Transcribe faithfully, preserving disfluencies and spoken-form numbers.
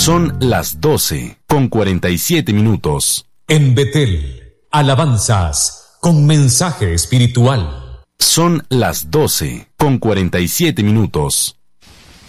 Son las doce con cuarenta y siete minutos. En Betel, alabanzas con mensaje espiritual. Son las doce con cuarenta y siete minutos.